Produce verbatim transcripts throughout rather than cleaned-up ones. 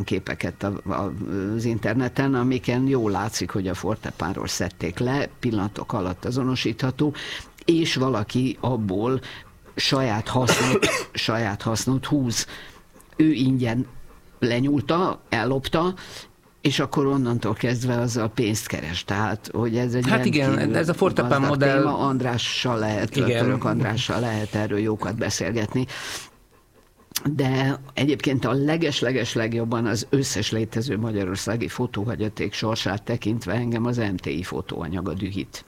képeket a, a, az interneten, amiken jól látszik, hogy a Fortepánról szedték le, pillanatok alatt azonosítható, és valaki abból saját hasznot, saját hasznot húz. Ő ingyen lenyúlta, ellopta, és akkor onnantól kezdve azzal pénzt keres. Tehát, hogy ez egy hát igen, ez a Fortepán modell... téma. Andrással lehet, Török Andrással lehet erről jókat beszélgetni. De egyébként a leges-leges legjobban az összes létező magyarországi fotóhagyaték sorsát tekintve engem az em té i fotóanyaga dühít.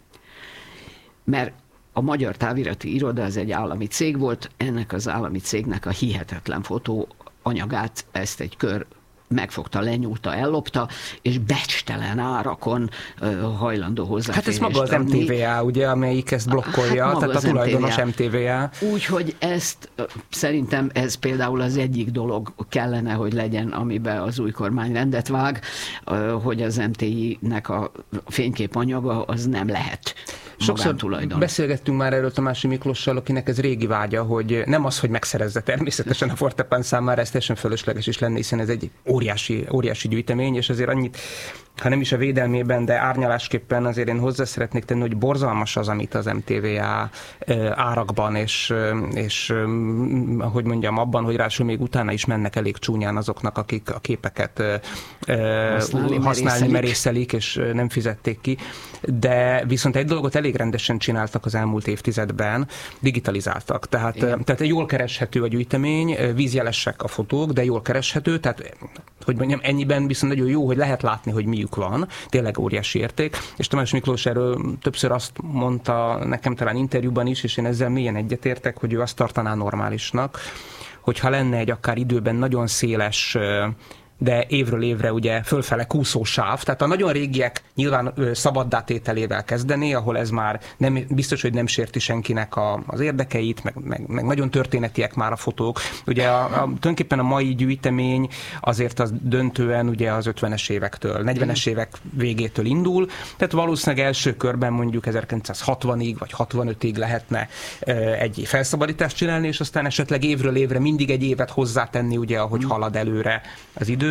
Mert a Magyar Távirati Iroda az egy állami cég volt, ennek az állami cégnek a hihetetlen fotóanyagát ezt egy kör megfogta, lenyúlta, ellopta, és becstelen árakon uh, hajlandó hozzáférést. Hát ez maga az em té vé á, ugye, amelyik ezt blokkolja, hát tehát a tulajdonos em té vé á. Úgyhogy ezt uh, szerintem ez például az egyik dolog kellene, hogy legyen, amiben az új kormány rendet vág, uh, hogy az em té i-nek a fényképanyaga az nem lehet. Sokszor beszélgettünk már erről Tamási Miklossal, akinek ez régi vágya, hogy nem az, hogy megszerezze természetesen a Fortepán számára, ez teljesen fölösleges is lenne, hiszen ez egy óriási, óriási gyűjtemény, és azért annyit, ha nem is a védelmében, de árnyalásképpen azért én hozzá szeretnék tenni, hogy borzalmas az, amit az em té vé á árakban, és, és ahogy mondjam, abban, hogy ráadásul még utána is mennek elég csúnyán azoknak, akik a képeket használni, használni merészelik, és nem fizették ki. De viszont egy dolgot elég rendesen csináltak az elmúlt évtizedben, digitalizáltak. Tehát, tehát jól kereshető a gyűjtemény, vízjelesek a fotók, de jól kereshető, tehát hogy mondjam, ennyiben viszont nagyon jó, hogy lehet látni, hogy miük van, tényleg óriási érték, és Tamás Miklós erről többször azt mondta nekem talán interjúban is, és én ezzel mélyen egyetértek, hogy ő azt tartaná normálisnak, hogyha lenne egy akár időben nagyon széles, de évről évre ugye fölfele kúszó sáv, tehát a nagyon régiek nyilván szabaddá tételével kezdené, ahol ez már nem, biztos, hogy nem sérti senkinek a, az érdekeit, meg, meg, meg nagyon történetiek már a fotók. Ugye a, a, tulajdonképpen a mai gyűjtemény azért az döntően ugye az ötvenes évektől, negyvenes évek végétől indul, tehát valószínűleg első körben mondjuk ezerkilencszázhatvanig vagy hatvanötig lehetne egy felszabadítást csinálni, és aztán esetleg évről évre mindig egy évet hozzátenni, ugye, ahogy halad előre az idő.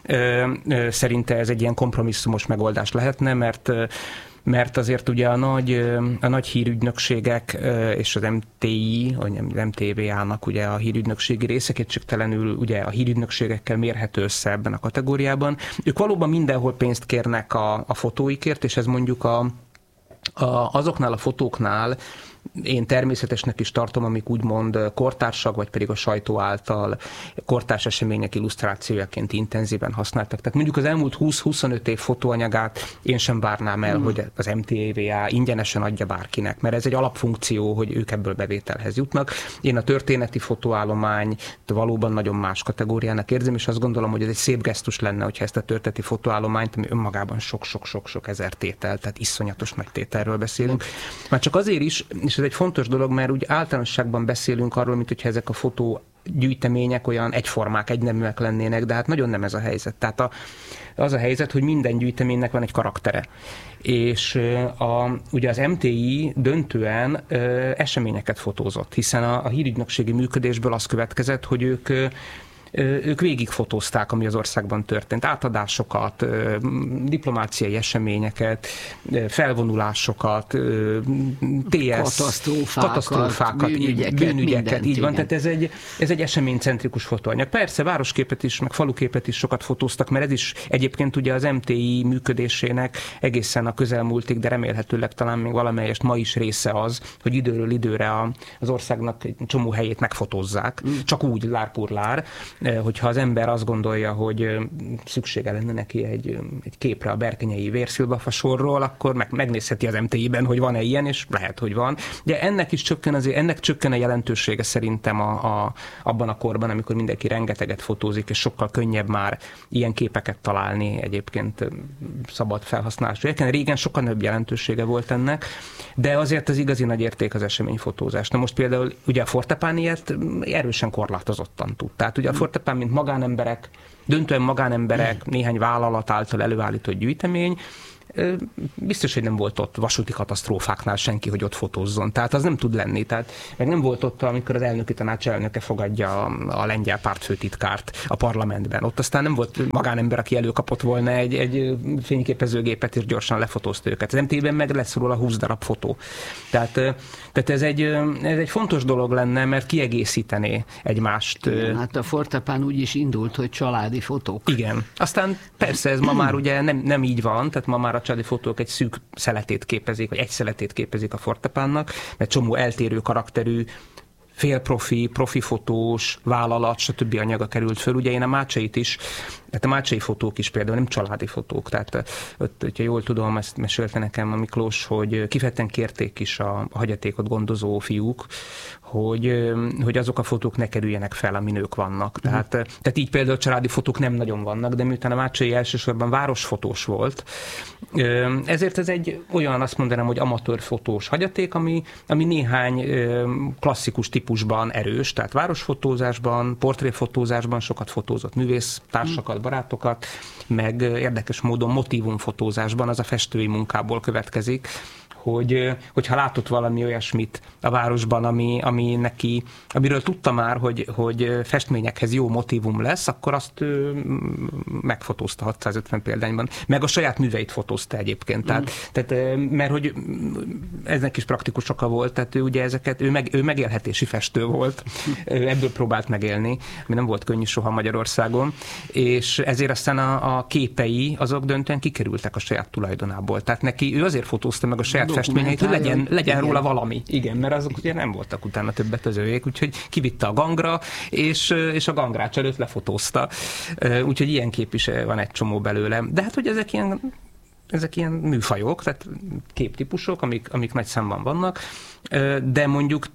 Szerinte ez egy ilyen kompromisszumos megoldás lehetne, mert mert azért ugye a nagy, a nagy hírügynökségek és az em té i, vagy az em té vé á-nak ugye a hírügynökségi része kétségtelenül ugye a hírügynökségekkel mérhető össze ebben a kategóriában. Ők valóban mindenhol pénzt kérnek a, a fotóikért, és ez mondjuk a, a, azoknál a fotóknál én természetesnek is tartom, amik úgymond kortársak, vagy pedig a sajtó által kortárs események illusztrációjaként intenzíven használtak. Tehát mondjuk az elmúlt húsz-huszonöt év fotóanyagát én sem várnám el, mm. hogy az em té vé á ingyenesen adja bárkinek, mert ez egy alapfunkció, hogy ők ebből bevételhez jutnak. Én a történeti fotóállomány valóban nagyon más kategóriának érzem, és azt gondolom, hogy ez egy szép gesztus lenne, hogyha ezt a történeti fotóállományt, ami önmagában sok-sok-sok-sok ezer tétel, tehát iszonyatos nagy tételről beszélünk. Már csak azért is, és ez egy fontos dolog, mert úgy általánosságban beszélünk arról, mint hogyha ezek a fotógyűjtemények olyan egyformák, egyneműek lennének, de hát nagyon nem ez a helyzet. Tehát a, az a helyzet, hogy minden gyűjteménynek van egy karaktere. És a, ugye az em té i döntően ö, eseményeket fotózott, hiszen a, a hírügynökségi működésből az következett, hogy ők ők végigfotózták, ami az országban történt. Átadásokat, diplomáciai eseményeket, felvonulásokat, té es, katasztrófákat, katasztrófákat bűnügyeket, bűnügyeket így van. Tehát ez egy, ez egy eseménycentrikus fotóanyag. Persze városképet is, meg faluképet is sokat fotóztak, mert ez is egyébként ugye az em té i működésének egészen a közelmúltig, de remélhetőleg talán még valamelyest ma is része az, hogy időről időre a, az országnak egy csomó helyét megfotózzák. Mm. Csak úgy lárpurlár, hogyha az ember azt gondolja, hogy szüksége lenne neki egy, egy képre a berkenyei vérszilvafa sorról, akkor meg, megnézheti az em té i-ben, hogy van-e ilyen, és lehet, hogy van. De ennek is csökken, azért, ennek csökken a jelentősége szerintem a, a, abban a korban, amikor mindenki rengeteget fotózik, és sokkal könnyebb már ilyen képeket találni egyébként szabad felhasználású. Régen sokkal nagyobb jelentősége volt ennek, de azért az igazi nagy érték az eseményfotózás. Na most például ugye a Fortepán ilyet erősen korlátozottan tud. Tehát ugye a Fortepán, mint magánemberek, döntően magánemberek, néhány vállalat által előállított gyűjtemény, biztos, hogy nem volt ott vasúti katasztrófáknál senki, hogy ott fotózzon. Tehát az nem tud lenni. Tehát, meg nem volt ott, amikor az elnöki tanács elnöke fogadja a lengyel pártfőtitkárt a parlamentben. Ott aztán nem volt magánember, aki előkapott volna egy, egy fényképezőgépet, és gyorsan lefotózta őket. Az em té vében meg lesz róla húsz darab fotó. Tehát, tehát ez, egy, ez egy fontos dolog lenne, mert kiegészítené egymást. Igen, hát a Fortepán úgy is indult, hogy családi fotók. Igen. Aztán persze ez ma már ugye nem, nem így van, tehát ma már a családi fotók egy szűk szeletét képezik, vagy egy szeletét képezik a Fortepánnak, mert csomó eltérő karakterű, félprofi, profi fotós, vállalat, stb. Anyaga került föl. Ugye én a Mácsait is, hát a Mácsai fotók is például nem családi fotók, tehát ott, hogyha jól tudom, ezt mesélte nekem a Miklós, hogy kifejezetten kérték is a, a hagyatékot gondozó fiúk, hogy, hogy azok a fotók ne kerüljenek fel, amin ők vannak. Mm. Tehát, tehát így például családi fotók nem nagyon vannak, de miután a Mácsai elsősorban városfotós volt, ezért ez egy olyan, azt mondanám, hogy amatőr fotós hagyaték, ami, ami néhány klasszikus típusban erős, tehát városfotózásban, portréfotózásban sokat fotózott művésztársakat, barátokat, meg érdekes módon motívumfotózásban, az a festői munkából következik, hogy, hogyha látott valami olyasmit a városban, ami, ami neki, amiről tudta már, hogy, hogy festményekhez jó motívum lesz, akkor azt megfotózta hatszázötven példányban. Meg a saját műveit fotózta egyébként. Tehát, mm. tehát, mert hogy eznek is praktikus oka volt, tehát ő ugye ezeket, ő, meg, ő megélhetési festő volt, ebből próbált megélni, ami nem volt könnyű soha Magyarországon, és ezért aztán a, a képei azok döntően kikerültek a saját tulajdonából. Tehát neki, ő azért fotózta meg a saját festményeit, hogy legyen, legyen róla valami. Igen, mert azok ugye nem voltak utána többet az övék, úgyhogy kivitte a gangra, és, és a gangrács előtt lefotózta. Úgyhogy ilyen kép is van egy csomó belőle. De hát, hogy ezek ilyen, ezek ilyen műfajok, tehát képtípusok, amik, amik nagy számban vannak, de mondjuk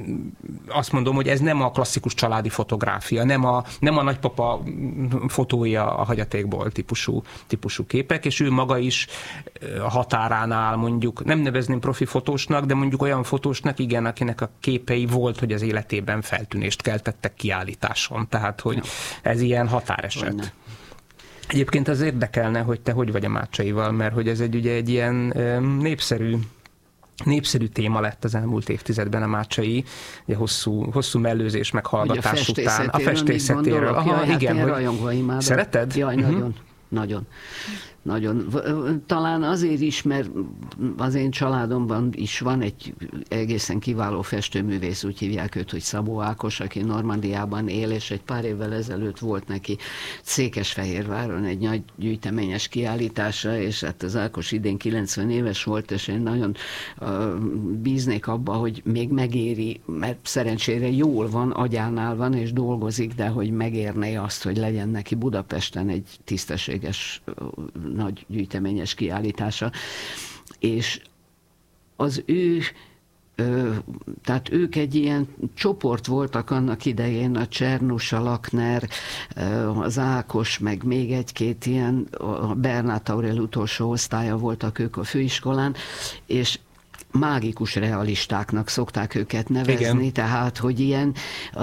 azt mondom, hogy ez nem a klasszikus családi fotográfia, nem a, nem a nagypapa fotója a hagyatékból típusú, típusú képek, és ő maga is a határán áll, mondjuk, nem nevezném profi fotósnak, de mondjuk olyan fotósnak, igen, akinek a képei volt, hogy az életében feltűnést keltettek kiállításon. Tehát, hogy ez ilyen határeset. Egyébként az érdekelne, hogy te hogy vagy a Mácsaival, mert hogy ez egy, ugye egy ilyen népszerű Népszerű téma lett az elmúlt évtizedben a Mácsai, ugye hosszú, hosszú mellőzés meghallgatás után. A festészetéről. Aha, jaj, igen, hát hogy szereted? Jaj, uh-huh. nagyon, nagyon. Nagyon. Talán azért is, mert az én családomban is van egy egészen kiváló festőművész, úgy hívják őt, hogy Szabó Ákos, aki Normandiában él, és egy pár évvel ezelőtt volt neki Székesfehérváron egy nagy gyűjteményes kiállítása, és hát az Ákos idén kilencven éves volt, és én nagyon uh, bíznék abba, hogy még megéri, mert szerencsére jól van, agyánál van, és dolgozik, de hogy megérné azt, hogy legyen neki Budapesten egy tisztességes nagy gyűjteményes kiállítása, és az ő, tehát ők egy ilyen csoport voltak annak idején, a Csernus, a Lakner, az Ákos, meg még egy-két ilyen, a Bernát Aurel utolsó osztálya voltak ők a főiskolán, és mágikus realistáknak szokták őket nevezni, igen. Tehát, hogy ilyen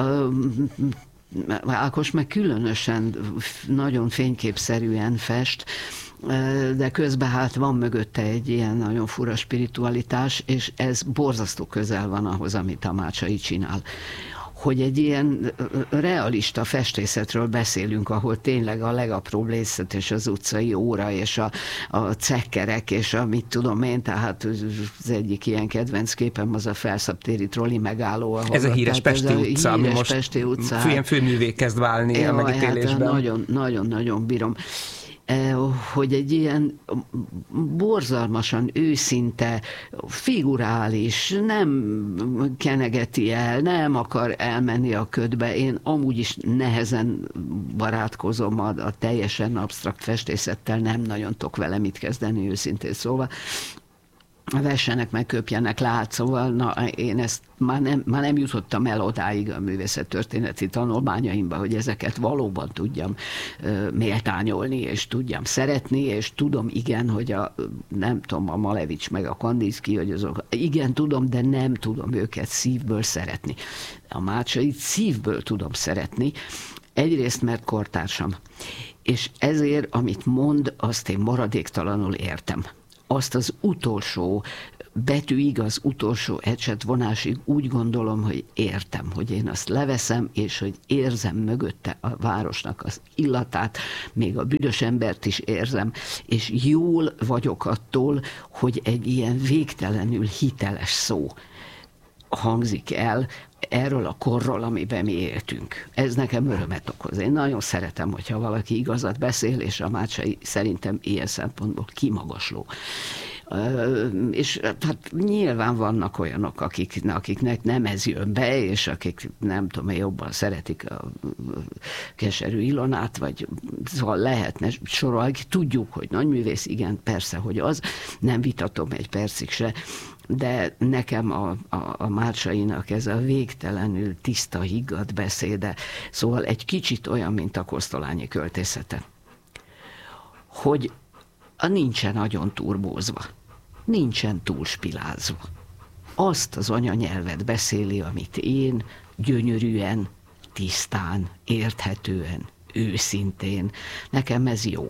Ákos meg különösen nagyon fényképszerűen fest, de közben hát van mögötte egy ilyen nagyon fura spiritualitás, és ez borzasztó közel van ahhoz, amit a Mácsai csinál. Hogy egy ilyen realista festészetről beszélünk, ahol tényleg a legapróbb részlet, és az utcai óra, és a, a cekkerek, és a mit tudom én, tehát az egyik ilyen kedvenc képem az a Felszabtéri trolli megálló. Ahol ez a híres Pesti utca, ami most Pesti utca, ilyen főművé kezd válni jaj, a megítélésben. Hát nagyon, nagyon, nagyon bírom. Hogy egy ilyen borzalmasan őszinte, figurális, nem kenegeti el, nem akar elmenni a ködbe. Én amúgy is nehezen barátkozom a, a teljesen absztrakt festészettel, nem nagyon tudok vele mit kezdeni, őszintén szóval. Vessenek, meg köpjenek le, hát szóval na, én ezt már nem, már nem jutottam el odáig a művészettörténeti tanulmányaimba, hogy ezeket valóban tudjam uh, méltányolni, és tudjam szeretni, és tudom, igen, hogy a, nem tudom, a Malevics meg a Kandinsky, hogy azok, igen, tudom, de nem tudom őket szívből szeretni. A Mácsait szívből tudom szeretni, egyrészt, mert kortársam. És ezért, amit mond, azt én maradéktalanul értem. azt az utolsó betűig, az utolsó ecsetvonásig úgy gondolom, hogy értem, hogy én azt leveszem, és hogy érzem mögötte a városnak az illatát, még a büdös embert is érzem, és jól vagyok attól, hogy egy ilyen végtelenül hiteles szó hangzik el erről a korról, amiben mi éltünk. Ez nekem örömet okoz. Én nagyon szeretem, hogyha valaki igazat beszél, és a Mácsai szerintem ilyen szempontból kimagasló. És hát nyilván vannak olyanok, akik, akiknek nem ez jön be, és akik nem tudom, jobban szeretik a Keserű Ilonát, vagy szóval lehetne sorolni. Tudjuk, hogy nagyművész, igen, persze, hogy az, nem vitatom egy percig se, de nekem a, a, a Mácsainak ez a végtelenül tiszta, higgadt beszéde, szóval egy kicsit olyan, mint a Kosztolányi költészete, hogy a nincsen nagyon turbózva, nincsen túlspilázva. Azt az anyanyelvet beszéli, amit én gyönyörűen, tisztán, érthetően, őszintén. Nekem ez jó.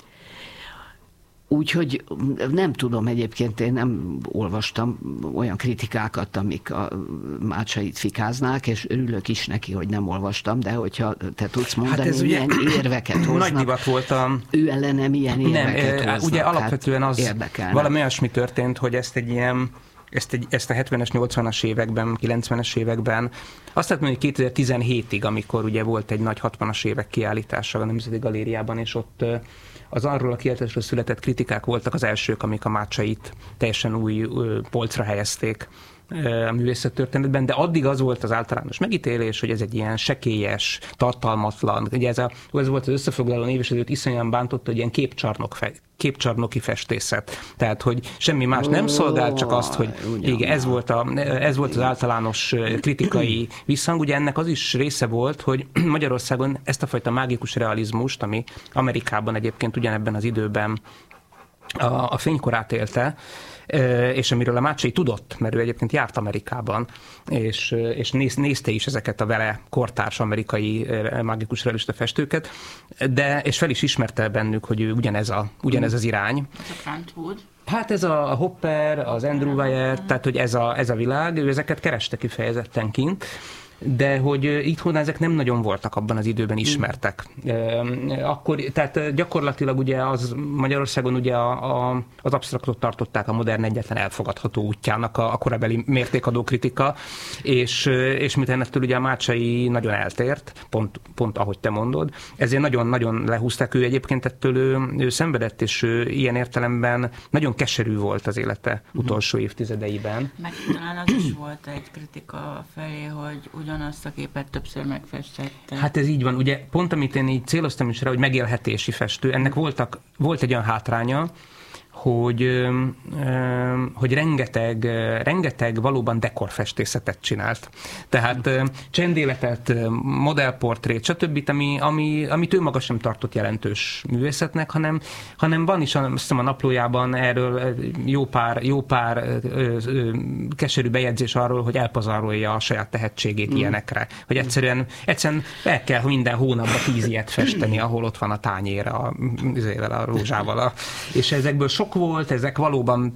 Úgyhogy nem tudom, egyébként én nem olvastam olyan kritikákat, amik a Mácsait fikáznák, és örülök is neki, hogy nem olvastam, de hogyha te tudsz mondani, hát ez milyen ugye, érveket hoznak. Nagy divat volt a... Ő ellene milyen érveket nem, hoznak. Ugye alapvetően hát az érdekelne. Valami olyasmi történt, hogy ezt egy ilyen Ezt, egy, ezt a hetvenes, nyolcvanas években, kilencvenes években, azt lehet mondani, hogy kétezer-tizenhétig, amikor ugye volt egy nagy hatvanas évek kiállítása a Nemzeti Galériában, és ott az arról a kiállításról született kritikák voltak az elsők, amik a Mácsait teljesen új polcra helyezték a művészettörténetben, de addig az volt az általános megítélés, hogy ez egy ilyen sekélyes, tartalmatlan, ugye ez, a, ez volt az összefoglaló név, és ezért iszonyúan bántotta, hogy ilyen képcsarnok fe, képcsarnoki festészet. Tehát, hogy semmi más nem szolgál, csak azt, hogy igen, ez, volt a, ez volt az általános kritikai visszhang. Ugye ennek az is része volt, hogy Magyarországon ezt a fajta mágikus realizmust, ami Amerikában egyébként ugyanebben az időben a, a fénykorát élte, és amiről a Mácsai tudott, mert ő egyébként járt Amerikában, és, és néz, nézte is ezeket a vele kortárs amerikai mágikus realista festőket, de, és fel is ismerte bennük, hogy ő ugyanez, a, ugyanez az irány. Ez a Brentwood. Hát ez a Hopper, az Andrew Wyatt, tehát hogy ez a, ez a világ, ő ezeket kereste kifejezetten kint, de hogy itthon ezek nem nagyon voltak abban az időben ismertek. Akkor, tehát gyakorlatilag ugye az Magyarországon ugye a, a, az absztraktot tartották a modern egyetlen elfogadható útjának a, a korabeli mértékadó kritika, és, és mint ennettől ugye a Mácsai nagyon eltért, pont, pont ahogy te mondod, ezért nagyon-nagyon lehúzták, ő egyébként ettől ő, ő szenvedett, és ő ilyen értelemben nagyon keserű volt az élete utolsó évtizedeiben. Meg talán az is volt egy kritika felé, hogy ugyanazt a képet többször megfestette. Hát ez így van. Ugye pont amit én így céloztam is rá, hogy megélhetési festő, ennek voltak, volt egy olyan hátránya, hogy, hogy rengeteg, rengeteg valóban dekorfestészetet csinált. Tehát csendéletet, modellportrét, stb., ami, ami, amit ő maga sem tartott jelentős művészetnek, hanem, hanem van is azt hiszem a naplójában erről jó pár, jó pár ö, ö, keserű bejegyzés arról, hogy elpazarolja a saját tehetségét mm. ilyenekre. Hogy egyszerűen, egyszerűen el kell minden hónapban tíz ilyet festeni, ahol ott van a tányér a, a rózsával. A, és ezekből sok volt, ezek valóban,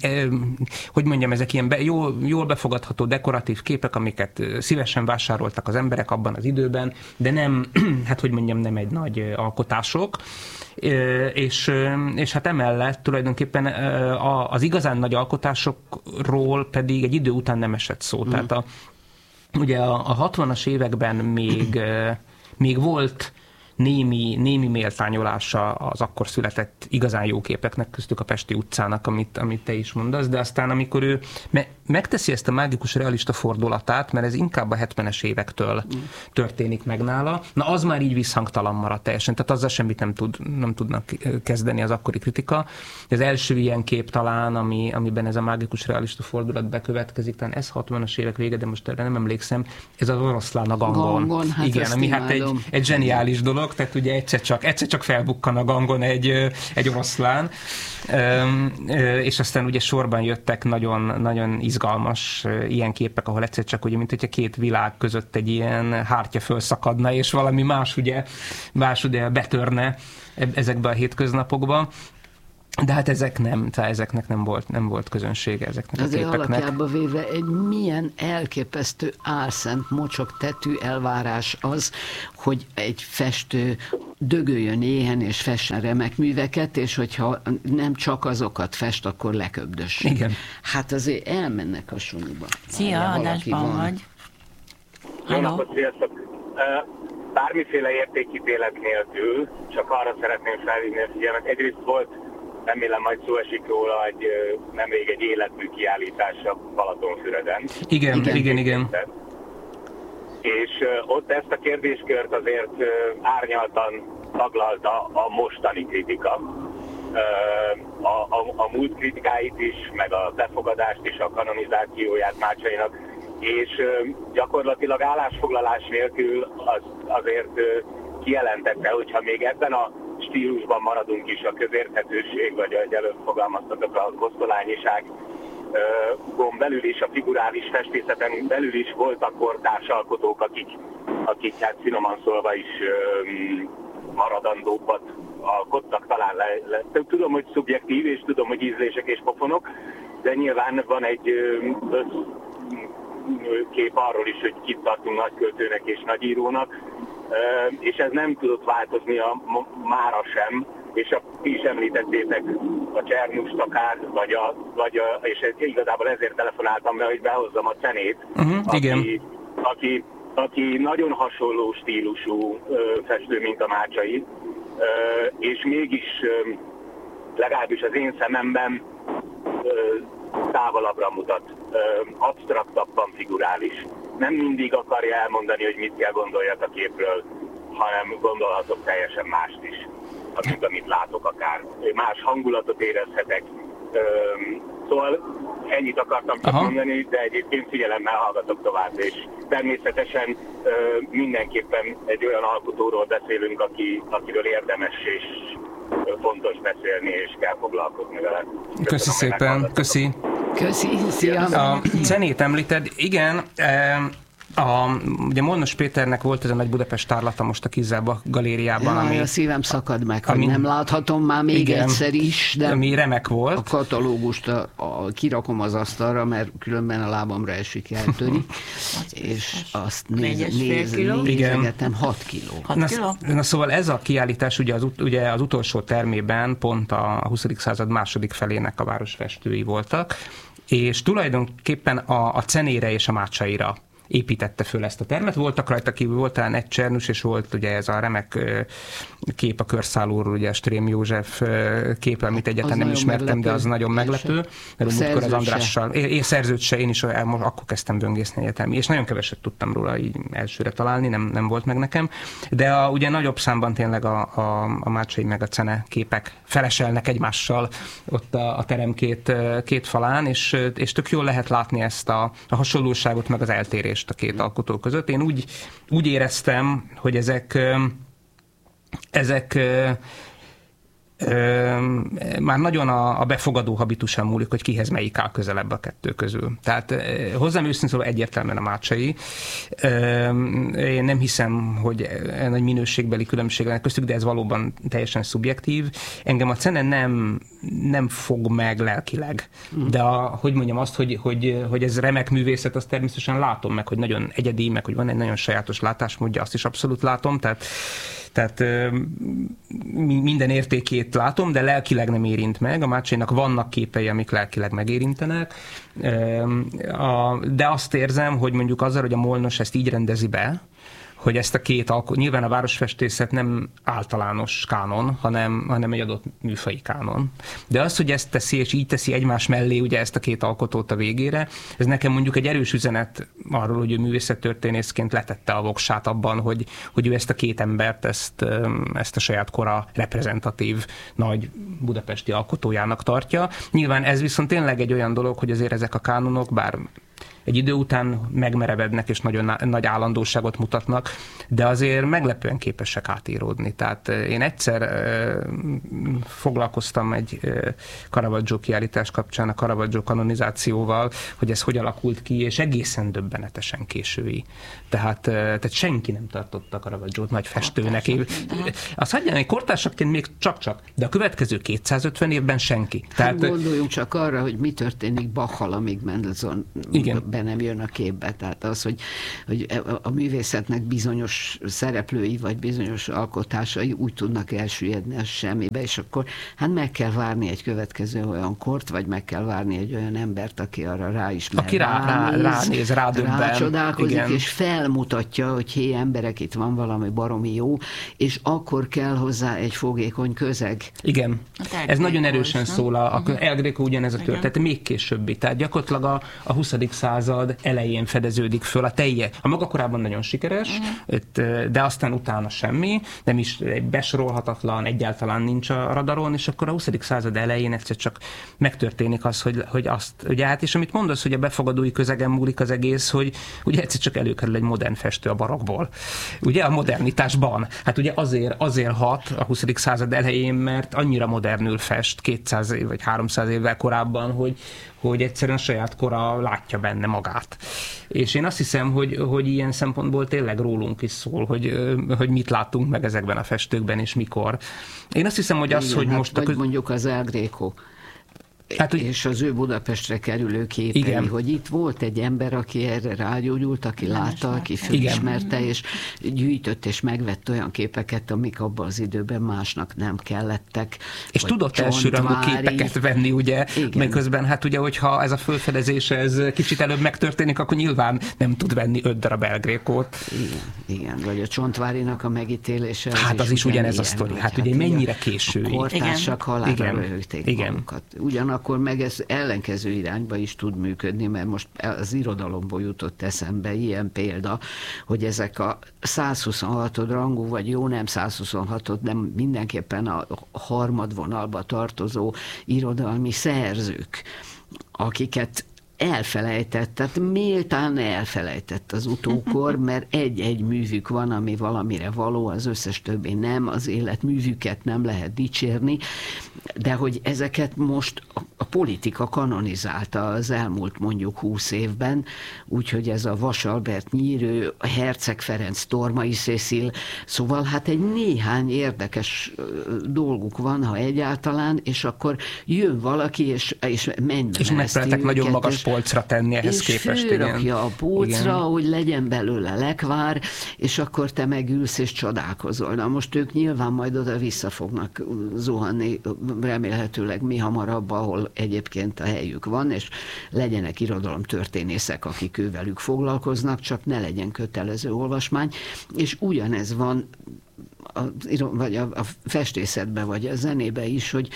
hogy mondjam, ezek ilyen be, jól, jól befogadható dekoratív képek, amiket szívesen vásároltak az emberek abban az időben, de nem, hát hogy mondjam, nem egy nagy alkotások. És, és hát emellett tulajdonképpen az igazán nagy alkotásokról pedig egy idő után nem esett szó. Mm. Tehát a, ugye a, a hatvanas években még, még volt némi, némi méltányolása az akkor született igazán jó képeknek, köztük a Pesti utcának, amit, amit te is mondasz, de aztán amikor ő me- megteszi ezt a mágikus realista fordulatát, mert ez inkább a hetvenes évektől mm. történik meg nála, na az már így visszhangtalan maradt teljesen, tehát azzal semmit nem, tud, nem tudnak kezdeni az akkori kritika. Az első ilyen kép talán, ami, amiben ez a mágikus realista fordulat bekövetkezik, talán ez hatvanas évek vége, de most erre nem emlékszem, ez az oroszlán a gangon. gangon hát igen, ami hát egy, egy zseniális dolog, tehát ugye egyszer csak, egyszer csak felbukkan a gangon egy, egy oroszlán, és aztán ugye sorban jöttek nagyon, nagyon izgalmas ilyen képek, ahol egyszer csak ugye, mint hogyha két világ között egy ilyen hártya fölszakadna, és valami más ugye, más ugye betörne ezekbe a hétköznapokba. De hát ezek nem, tehát ezeknek nem volt, nem volt közönsége, ezeknek azért a képeknek. alapjába véve egy milyen elképesztő álszent mocsok tetű elvárás az, hogy egy festő dögöljön éhen és fessen remek műveket, és hogyha nem csak azokat fest, akkor leköbdössön. Igen. Hát azért elmennek a sunyiba. Szia, adásban vagy. Jó napot, sziasztok! Bármiféle értékítélet nélkül, csak arra szeretném felhívni a figyelmet. Egyrészt volt, remélem majd szó esik róla, egy, nemrég egy életmű kiállítása Balatonfüreden. Igen, igen, igen. igen. És ott ezt a kérdéskört azért árnyaltan taglalta a mostani kritika. A, a, a múlt kritikáit is, meg a befogadást is, a kanonizációját Mácsainak, és gyakorlatilag állásfoglalás nélkül az, azért kijelentette, hogyha még ebben a stílusban maradunk is, a közérthetőség, vagy ahogy előbb fogalmaztatok, a kosztolányiság gon belül is, a figurális festészeten belül is voltak kortárs alkotók, akik, akik hát finoman szólva is maradandókat alkottak, talán le, le. Tudom, hogy szubjektív, és tudom, hogy ízlések és pofonok, de nyilván van egy kép arról is, hogy kit tartunk nagyköltőnek és nagyírónak, és ez nem tudott változni a mára sem, és a, ti is említettétek a Csernust akár, vagy a, vagy a, és igazából ezért telefonáltam be, hogy behozzam a Cenét, uh-huh, aki, igen. aki, aki nagyon hasonló stílusú festő, mint a Mácsai, és mégis legalábbis az én szememben távolabbra mutat, absztraktabban figurális. Nem mindig akarja elmondani, hogy mit kell gondoljak a képről, hanem gondolhatok teljesen mást is, mint amit látok akár. Más hangulatot érezhetek. Szóval ennyit akartam csak mondani, de egyébként figyelemmel hallgatok tovább, és természetesen mindenképpen egy olyan alkotóról beszélünk, aki, akiről érdemes és fontos beszélni, és kell foglalkozni vele. Köszönöm, Köszi szépen, köszi. Köszi, szia. A Cenét említed, igen, a, ugye Molnos Péternek volt ez a nagy Budapest tárlata most a Kizelba galériában. Ja, ami, a szívem szakad meg, ami, hogy nem láthatom már még igen, egyszer is, de ami remek volt. A katalógust a, a, kirakom az asztalra, mert különben a lábamra esik, eltörik, és azt néz, néz, nézegetem, hat kiló. Na, na szóval ez a kiállítás ugye az, ugye az utolsó termében pont a huszadik század második felének a városfestői voltak, és tulajdonképpen a, a Cenére és a Mácsaira építette föl ezt a termet. Voltak rajta kívül, volt talán egy Csernus, és volt ugye ez a remek kép a körszállóról, ugye Strém József képe, amit egyáltalán nem ismertem, meglepő. De az nagyon meglepő. Mert múltkor az Andrással, én szerzőt se, én is akkor kezdtem böngészni egyetemi, és nagyon keveset tudtam róla így elsőre találni, nem, nem volt meg nekem. De a, ugye nagyobb számban tényleg a, a, a Mácsai meg a Cene képek feleselnek egymással ott a, a terem két, két falán, és, és tök jól lehet látni ezt a, a hasonlóságot, meg az eltérést a két alkotó között. Én úgy, úgy éreztem, hogy ezek, ezek Ö, már nagyon a, a befogadó habitusán múlik, hogy kihez melyik áll közelebb a kettő közül. Tehát ö, hozzám őszintén szóval egyértelműen a Mácsai. Ö, én nem hiszem, hogy nagy minőségbeli különbség lenne köztük, de ez valóban teljesen szubjektív. Engem a Cene nem, nem fog meg lelkileg. De a, hogy mondjam azt, hogy, hogy, hogy ez remek művészet, azt természetesen látom meg, hogy nagyon egyedi, meg hogy van egy nagyon sajátos látásmódja, azt is abszolút látom. Tehát Tehát minden értékét látom, de lelkileg nem érint meg. A Mácsainak vannak képei, amik lelkileg megérintenek. De azt érzem, hogy mondjuk azzal, hogy a Molnos ezt így rendezi be, hogy ezt a két alkot, nyilván a városfestészet nem általános kánon, hanem, hanem egy adott műfaji kánon. De az, hogy ezt teszi, és így teszi egymás mellé ugye ezt a két alkotót a végére, ez nekem mondjuk egy erős üzenet arról, hogy ő művészettörténészként letette a voksát abban, hogy, hogy ő ezt a két embert, ezt, ezt a saját kora reprezentatív nagy budapesti alkotójának tartja. Nyilván ez viszont tényleg egy olyan dolog, hogy azért ezek a kánonok, bár Egy idő után megmerevednek, és nagyon nagy állandóságot mutatnak, de azért meglepően képesek átíródni. Tehát én egyszer foglalkoztam egy Caravaggio kiállítás kapcsán a Caravaggio kanonizációval, hogy ez hogy alakult ki, és egészen döbbenetesen késői. Tehát, tehát senki nem tartotta Caravaggiót nagy festőnek. Azt hagyján, hogy kortársakként még csak-csak, de a következő kétszázötven évben senki. Tehát, hát gondoljunk csak arra, hogy mi történik Bachal, amíg Mendelssohn be nem jön a képbe. Tehát az, hogy, hogy a művészetnek bizonyos szereplői, vagy bizonyos alkotásai úgy tudnak elsüllyedni a semmibe, és akkor hát meg kell várni egy következő olyan kort, vagy meg kell várni egy olyan embert, aki arra ráismer. Aki rá, ránéz, ránéz rádöbben. Rácsodálkozik, igen. És felmutatja, hogy hé, emberek, itt van valami baromi jó, és akkor kell hozzá egy fogékony közeg. Igen. Ez nagyon erősen volt, szól. A, a El Greco ugyanez a történet, még későbbi. Tehát gyakorlatilag a, a huszadik század elején fedeződik föl a telje. A maga korában nagyon sikeres, uh-huh. de aztán utána semmi, nem is besorolhatatlan, egyáltalán nincs a radaron, és akkor a huszadik század elején egyszer csak megtörténik az, hogy, hogy azt, ugye hát, és amit mondasz, hogy a befogadói közegen múlik az egész, hogy ugye egyszer csak előkerül egy modern festő a barokból. Ugye a modernitásban. Hát ugye azért, azért hat a huszadik század elején, mert annyira modernül fest kétszáz vagy háromszáz évvel korábban, hogy, hogy egyszerűen a saját kora látja benne magát. És én azt hiszem, hogy, hogy ilyen szempontból tényleg rólunk is szól, hogy, hogy mit látunk meg ezekben a festőkben, és mikor. Én azt hiszem, hogy az, igen, hogy hát most... Vagy a... mondjuk az El Greco. Hát, és az ő Budapestre kerülő képei, igen. Hogy itt volt egy ember, aki erre rágyógyult, aki nem látta, aki felismerte, és gyűjtött és megvett olyan képeket, amik abban az időben másnak nem kellettek. És tudott elsőrangú képeket venni, ugye? Miközben hát ugye, hogyha ez a fölfedezés ez kicsit előbb megtörténik, akkor nyilván nem tud venni öt darab El Grécót. Igen, igen, vagy a Csontvárinak a megítélése. Az hát az is, is ugyanez a sztori. Hát ugye mennyire késői. A kortársak halálra röhögték magukat. Ugyan akkor meg ez ellenkező irányba is tud működni, mert most az irodalomból jutott eszembe ilyen példa, hogy ezek a százhuszonhatod rangú, vagy jó nem százhuszonhatod, de mindenképpen a harmadvonalba tartozó irodalmi szerzők, akiket elfelejtett, tehát méltán elfelejtett az utókor, mert egy-egy művük van, ami valamire való, az összes többé nem, az életművüket nem lehet dicsérni, de hogy ezeket most a politika kanonizálta az elmúlt mondjuk húsz évben, úgyhogy ez a Vas Albert Nyírő, Herceg Ferenc, Tormai Cécile, szóval hát egy néhány érdekes dolguk van, ha egyáltalán, és akkor jön valaki, és, és mennybe és megfeleltek nagyon magas polcra tenni ehhez és képest. És főrakja a polcra, igen. Hogy legyen belőle lekvár, és akkor te megülsz és csodálkozol. Na most ők nyilván majd oda vissza fognak zuhanni, remélhetőleg mi hamarabb, ahol egyébként a helyük van, és legyenek irodalomtörténészek, akik ővelük foglalkoznak, csak ne legyen kötelező olvasmány, és ugyanez van a, vagy a, a festészetben, vagy a zenébe is, hogy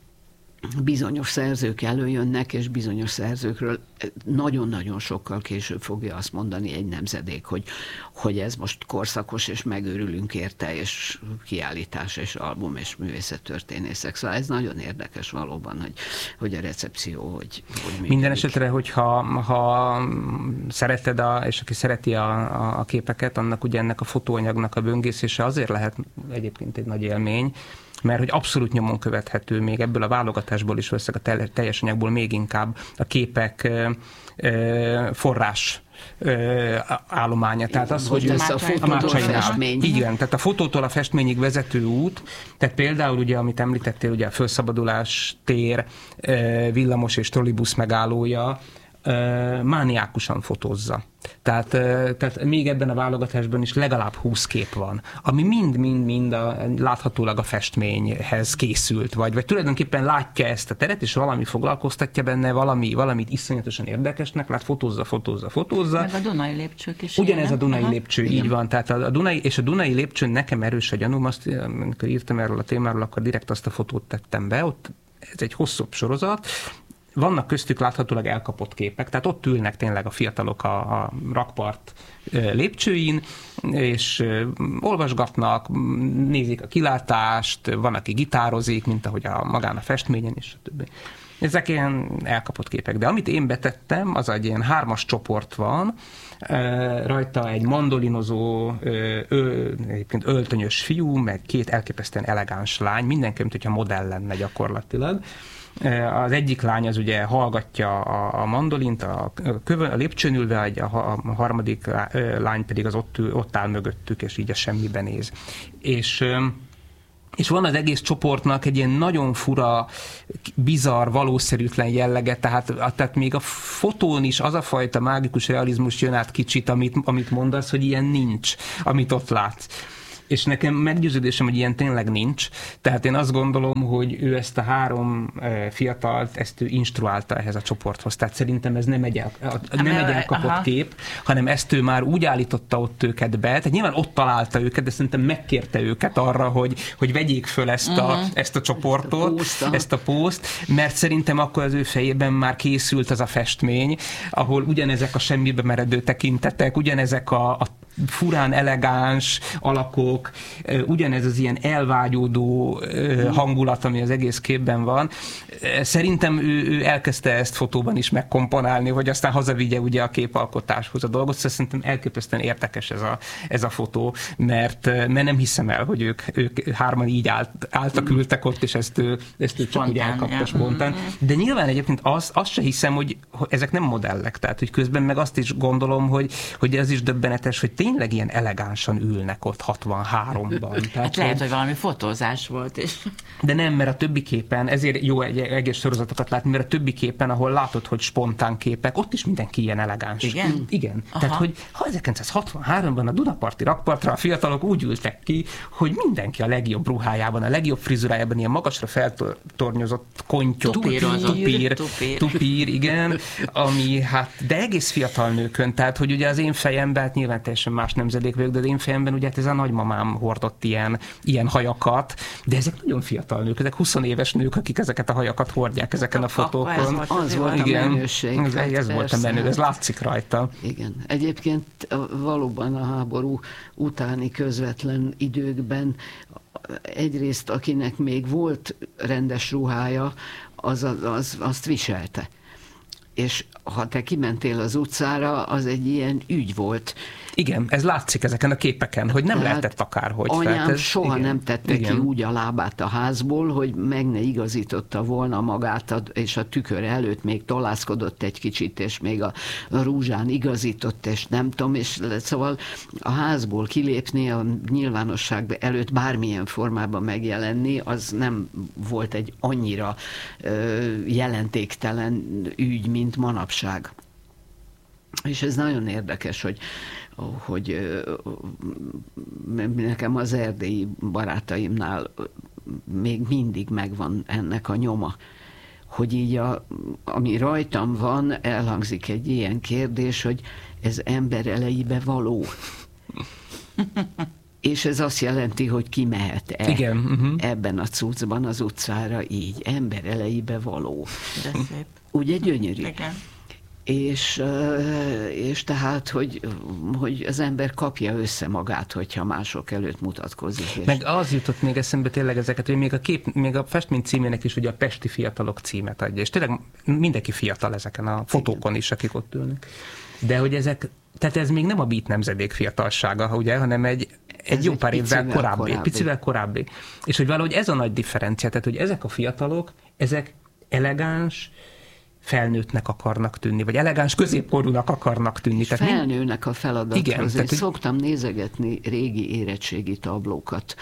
bizonyos szerzők előjönnek, és bizonyos szerzőkről nagyon-nagyon sokkal később fogja azt mondani egy nemzedék, hogy, hogy ez most korszakos, és megőrülünk érte, és kiállítás, és album, és művészettörténészek. Szóval ez nagyon érdekes valóban, hogy, hogy a recepció, hogy, hogy minden esetre, hogyha ha szereted, a, és aki szereti a, a, a képeket, annak ugye ennek a fotóanyagnak a böngészése azért lehet egyébként egy nagy élmény, mert hogy abszolút nyomon követhető, még ebből a válogatásból is veszek a teljes anyagból még inkább a képek forrás állománya. Tehát az, hogy a, a, a festmény. Igen, tehát a fotótól a festményig vezető út, tehát például ugye, amit említettél, ugye a Fölszabadulás tér, villamos és trollibusz megállója, mániákusan fotózza. Tehát, tehát még ebben a válogatásban is legalább húsz kép van, ami mind-mind-mind láthatólag a festményhez készült, vagy, vagy tulajdonképpen látja ezt a teret, és valami foglalkoztatja benne, valami, valamit iszonyatosan érdekesnek lát, fotózza, fotózza, fotózza. Meg a Dunai lépcsők is. Ugyanez ilyen, a Dunai aha. lépcső, igen. Így van. Tehát a, a Dunai, és a Dunai lépcsőn nekem erős a gyanúm, azt, amikor írtam erről a témáról, akkor direkt azt a fotót tettem be, ott ez egy hosszabb sorozat, vannak köztük láthatólag elkapott képek, tehát ott ülnek tényleg a fiatalok a, a rakpart lépcsőin, és olvasgatnak, nézik a kilátást, van, aki gitározik, mint ahogy a magán a festményen, és stb. Ezek ilyen elkapott képek. De amit én betettem, az egy ilyen hármas csoport van, rajta egy mandolinozó, ö, egyébként öltönyös fiú, meg két elképesztően elegáns lány, mindenki, mint hogyha modell lenne gyakorlatilag. Az egyik lány az ugye hallgatja a, a mandolint, a, kövön, a lépcsőn ülve, a, a harmadik lány pedig az ott, ott áll mögöttük, és így a semmiben néz. És És van az egész csoportnak egy ilyen nagyon fura, bizarr, valószerűtlen jellege, tehát, tehát még a fotón is az a fajta mágikus realizmus jön át kicsit, amit, amit mondasz, hogy ilyen nincs, amit ott látsz. És nekem meggyőződésem, hogy ilyen tényleg nincs. Tehát én azt gondolom, hogy ő ezt a három fiatalt, ezt ő instruálta ehhez a csoporthoz. Tehát szerintem ez nem egy, el, nem egy elkapott aha. kép, hanem ezt ő már úgy állította ott őket be. Tehát nyilván ott találta őket, de szerintem megkérte őket arra, hogy, hogy vegyék föl ezt a, uh-huh. ezt a csoportot, ezt a, ezt a pószt, mert szerintem akkor az ő fejében már készült az a festmény, ahol ugyanezek a semmibe meredő tekintetek, ugyanezek a, a furán elegáns alakok, ugyanez az ilyen elvágyódó hangulat, ami az egész képben van. Szerintem ő, ő elkezdte ezt fotóban is megkomponálni, hogy aztán hazavigye ugye a képalkotáshoz a dolgot, szóval szerintem elképesztően érdekes ez a, ez a fotó, mert, mert nem hiszem el, hogy ők, ők hárman így állt, álltak, ültek ott, és ezt ő, ezt ő csak úgy elkapta spontán. De nyilván egyébként azt, azt se hiszem, hogy, hogy ezek nem modellek, tehát hogy közben meg azt is gondolom, hogy, hogy ez is döbbenetes, hogy tényleg ilyen elegánsan ülnek ott hatvanháromban. Tehát, hát lehet, hogy valami fotózás volt is. De nem, mert a többi képen, ezért jó egy egész sorozatokat látni, mert a többi képen, ahol látod, hogy spontán képek, ott is mindenki ilyen elegáns. Igen? Igen. Aha. Tehát, hogy ezerkilencszázhatvanháromban a Dunaparti rakpartra a fiatalok úgy ültek ki, hogy mindenki a legjobb ruhájában, a legjobb frizurájában, ilyen magasra feltornyozott kontyok, tupír, tupír, tupír, tupír, igen, ami hát, de egész fiatal nőkön, tehát, hogy ugye az én fejemben, hát nyilván teljesen más nemzedék vagyok, de az én fejemben ugye hát ez a nagymamám hordott ilyen, ilyen hajakat, de ezek nagyon fiatal nők, ezek húsz éves nők, akik ezeket a hajakat hordják ezeken a fotókon. Az, az volt igen, a menőség. Ez, hát ez volt a menő, ez látszik rajta. Igen. Egyébként valóban a háború utáni közvetlen időkben egyrészt, akinek még volt rendes ruhája, az, az, azt viselte. És ha te kimentél az utcára, az egy ilyen ügy volt. Igen, ez látszik ezeken a képeken, hogy nem hát lehetett akárhogy. Anyám ez, soha igen, nem tette igen. ki úgy a lábát a házból, hogy meg ne igazította volna magát, és a tükör előtt még tolászkodott egy kicsit, és még a rúzsán igazított, és nem tudom, és szóval a házból kilépni, a nyilvánosság előtt bármilyen formában megjelenni, az nem volt egy annyira ö, jelentéktelen ügy, mint manapság. És ez nagyon érdekes, hogy hogy nekem az erdélyi barátaimnál még mindig megvan ennek a nyoma, hogy így a, ami rajtam van, elhangzik egy ilyen kérdés, hogy ez ember elejébe való. És ez azt jelenti, hogy ki mehet-e igen, uh-huh. ebben a cuccban az utcára így, ember elejébe való. De szép. Ugye gyönyörű? Igen. És, és tehát, hogy, hogy az ember kapja össze magát, hogyha mások előtt mutatkozik. Meg az jutott még eszembe tényleg ezeket, hogy még a, kép, még a festmény címének is ugye a Pesti Fiatalok címet adja, és tényleg mindenki fiatal ezeken a fotókon is, akik ott ülnek. De hogy ezek, tehát ez még nem a beat nemzedék fiatalsága, ugye, hanem egy, egy jó pár évvel korábbi, korábbi. Picivel korábbi. És hogy valahogy ez a nagy differencia, tehát hogy ezek a fiatalok, ezek elegáns, felnőttnek akarnak tűnni, vagy elegáns középkorúnak akarnak tűnni. Tehát felnőnek a feladathoz. Igen, én tehát, szoktam nézegetni régi érettségi tablókat,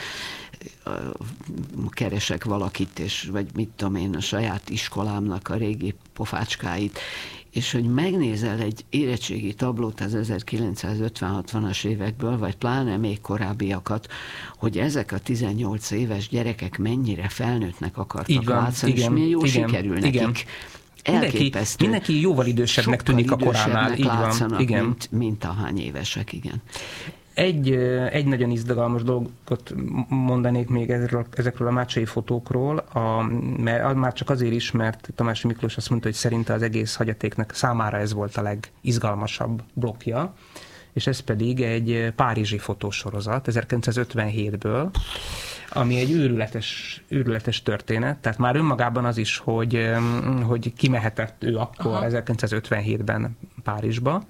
keresek valakit, és vagy mit tudom én, a saját iskolámnak a régi pofácskáit, és hogy megnézel egy érettségi tablót az ezerkilencszázötven-hatvanas évekből, vagy pláne még korábbiakat, hogy ezek a tizennyolc éves gyerekek mennyire felnőttnek akartak van, látszani, igen, és milyen jól igen, sikerül nekik. Igen. Mindenki, mindenki jóval idősebbnek tűnik a koránál. Így van. Igen. Mint, mint ahány évesek, igen. egy, egy nagyon izgalmas dolgot mondanék még ezekről, ezekről a mácsai fotókról, a, mert már csak azért is, mert Tamási Miklós azt mondta, hogy szerinte az egész hagyatéknek számára ez volt a legizgalmasabb blokkja, és ez pedig egy párizsi fotósorozat ezerkilencszázötvenhétből, ami egy őrületes, őrületes történet, tehát már önmagában az is, hogy, hogy kimehetett ő akkor Aha. ezerkilencszázötvenhétben Párizsba.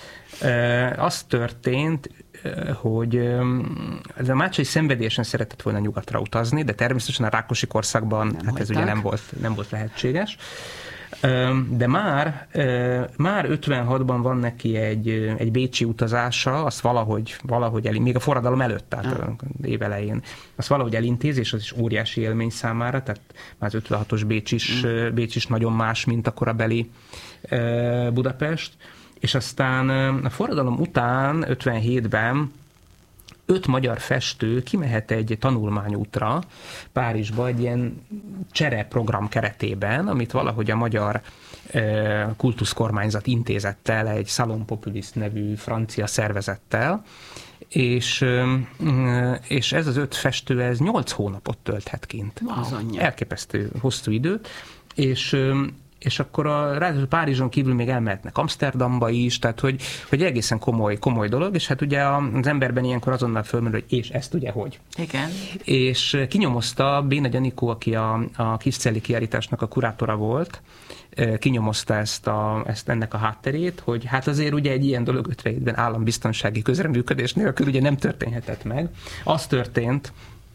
Az történt, hogy ez a Mácsai szenvedélyesen szeretett volna nyugatra utazni, de természetesen a Rákosi korszakban hát ez ugye nem volt, nem volt lehetséges. De már, már ötvenhatban van neki egy, egy bécsi utazása, azt valahogy, valahogy el, még a forradalom előtt, tehát ah. év elején, azt valahogy elintéz, és az is óriási élmény számára, tehát már az ötvenhatos Bécs is, mm. Bécs is nagyon más, mint a korabeli Budapest. És aztán a forradalom után, ötvenhétben öt magyar festő kimehet egy tanulmányútra Párizsba egy ilyen csereprogram keretében, amit valahogy a magyar kultuszkormányzat intézettel, egy Salon Populiste nevű francia szervezettel, és, és ez az öt festő, ez nyolc hónapot tölthet kint. Wow. Elképesztő hosszú időt, és és akkor a ráadásul Párizson kívül még elmehetnek Amsterdamba is, tehát hogy, hogy egészen komoly, komoly dolog, és hát ugye az emberben ilyenkor azonnal fölmerül, hogy és ezt ugye hogy. Igen. És kinyomozta Bénagy Anikó, aki a, a Kiscelli kiállításnak a kurátora volt, kinyomozta ezt, a, ezt ennek a hátterét, hogy hát azért ugye egy ilyen dolog ötvenhétben állambiztonsági közreműködés nélkül ugye nem történhetett meg. Az történt,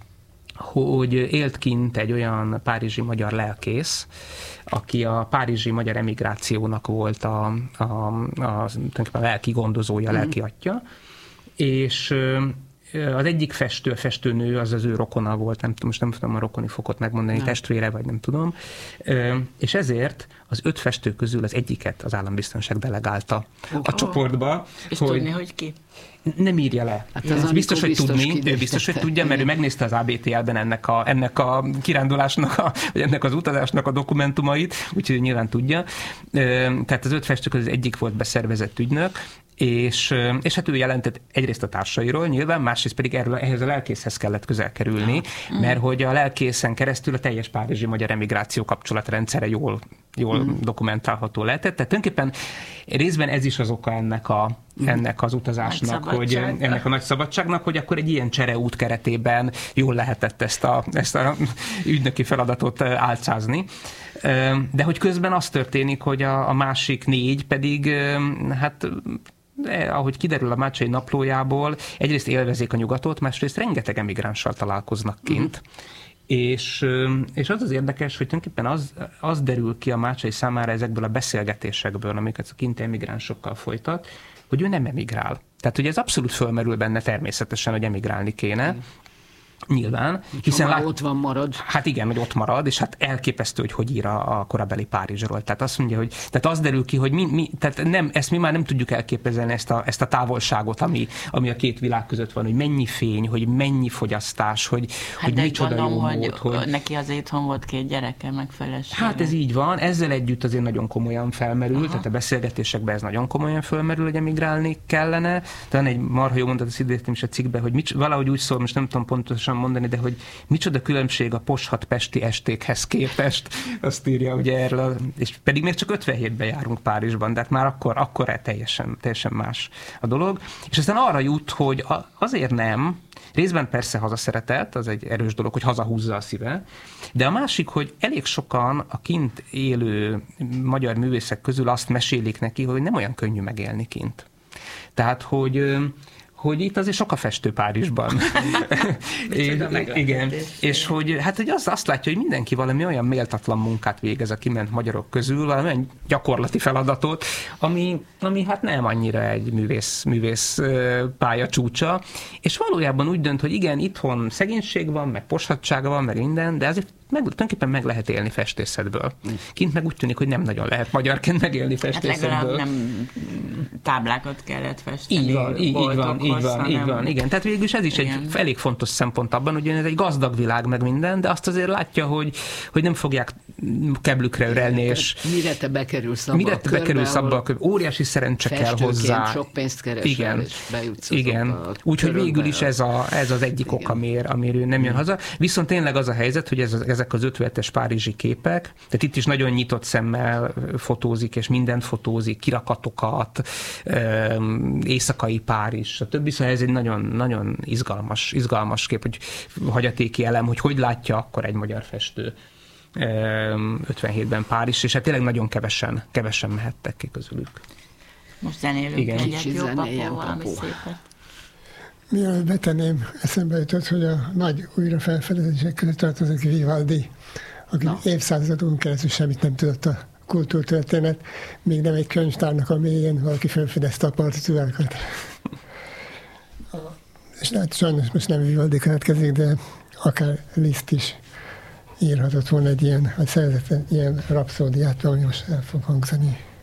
hogy élt kint egy olyan párizsi magyar lelkész, aki a párizsi magyar emigrációnak volt a, a, a, a lelki gondozója, mm. lelki atya, és az egyik festő, a festőnő, az az ő rokona volt, nem, most nem tudom a rokoni fokot megmondani, nem. testvére, vagy nem tudom, és ezért az öt festő közül az egyiket az állambiztonság delegálta oh. a csoportba. És hogy... tudni, hogy ki? Nem írja le. Hát ez biztos, hogy biztos tudni, ő biztos, hogy tudja, mert ő megnézte az á bé té el-ben ennek a, ennek a kirándulásnak, a, vagy ennek az utazásnak a dokumentumait, úgyhogy nyilván tudja. Tehát az öt festő közül az egyik volt beszervezett ügynök, és, és hát ő jelentett egyrészt a társairól nyilván, másrészt pedig erről, ehhez a lelkészhez kellett közel kerülni, mm. mert hogy a lelkészen keresztül a teljes párizsi magyar emigráció kapcsolatrendszere jól, jól mm. dokumentálható lehetett. Tehát tulajdonképpen részben ez is az oka ennek, a, mm. ennek az utazásnak, hogy ennek a nagy szabadságnak, hogy akkor egy ilyen csereút keretében jól lehetett ezt a, ezt a ügynöki feladatot álcázni. De hogy közben az történik, hogy a, a másik négy pedig hát de, ahogy kiderül a Mácsai naplójából, egyrészt élvezik a nyugatot, másrészt rengeteg emigránssal találkoznak kint. Mm. És, és az az érdekes, hogy tulajdonképpen az, az derül ki a Mácsai számára ezekből a beszélgetésekből, amiket a kinti emigránsokkal folytat, hogy ő nem emigrál. Tehát ugye ez abszolút fölmerül benne természetesen, hogy emigrálni kéne. Mm. Nyilván. Hiszen lát... ott van marad. Hát igen, hogy ott marad, és hát elképesztő, hogy hogy ír a, a korabeli Párizsról. Tehát azt mondja, hogy tehát az derül ki, hogy mi, mi, tehát nem, ezt mi már nem tudjuk elképzelni, ezt a, ezt a távolságot, ami, ami a két világ között van, hogy mennyi fény, hogy mennyi fogyasztás, hogy, hát hogy micsoda gondolom, jó hogy mód. Hogy neki az itthon volt két gyereke, meg felesége. Hát ez így van, ezzel együtt azért nagyon komolyan felmerül, Aha. tehát a beszélgetésekben ez nagyon komolyan felmerül, hogy emigrálni kellene. Talán egy marha jó mondat, azt idéztem is a cikkbe, hogy mit, valahogy úgy szól, most nem tudom pontosan mondani, de hogy micsoda különbség a poshat pesti estékhez képest, azt írja ugye erről, és pedig még csak ötvenhétben járunk Párizsban, de hát már akkor, akkor teljesen, teljesen más a dolog. És aztán arra jut, hogy azért nem, részben persze hazaszeretet, az egy erős dolog, hogy hazahúzza a szíve, de a másik, hogy elég sokan a kint élő magyar művészek közül azt mesélik neki, hogy nem olyan könnyű megélni kint. Tehát, hogy hogy itt azért sok a festő Párizsban. é, igen. És hogy, hát, hogy az, azt látja, hogy mindenki valami olyan méltatlan munkát végez a kiment magyarok közül, valami olyan gyakorlati feladatot, ami, ami hát nem annyira egy művész, művész pálya csúcsa, és valójában úgy dönt, hogy igen, itthon szegénység van, meg poshatsága van, meg minden, de azért meg, tulajdonképpen meg lehet élni festészetből. Kint meg úgy tűnik, hogy nem nagyon lehet magyarként megélni festészetből. Hát legalább nem táblákat kellett festeni. Így van, így van, így van, így van, igen. Tehát végülis ez is igen. egy elég fontos szempont abban, hogy ez egy gazdag világ meg minden, de azt azért látja, hogy, hogy nem fogják keblükre örelni, és mire te bekerülsz abba mire a te körbe, bekerülsz abba a körbe, óriási szerencse kell hozzá. Sok pénzt keresel, igen, és bejutsz igen. Úgyhogy végül is ez, a, ez az egyik ok, amiért, amiért ő nem jön haza. Viszont tényleg az a helyzet, hogy ez, ezek az ötvenetes párizsi képek, tehát itt is nagyon nyitott szemmel fotózik, és mindent fotózik, kirakatokat, éjszakai Párizs, stb. Szóval ez egy nagyon, nagyon izgalmas, izgalmas kép, hogy hagyatéki elem, hogy hogy látja akkor egy magyar festő ötvenhétben Párizs, és hát tényleg nagyon kevesen, kevesen mehettek ki közülük. Most zenélünk igen. egyet, jó papó, valami szépet. Mielőtt betenném, eszembe jutott, hogy a nagy újrafelfedezések között tartozik Vivaldi, aki Na. évszázadon keresztül semmit nem tudott a kultúrtörténet, még nem egy könyvtárnak a mélyén valaki felfedezte a partitúrákat. És hát sajnos most nem Vivaldi következik, de akár Liszt is írhatott volna egy ilyen, vagy szerzett egy ilyen rapszódiát, ami most el fog hangzani.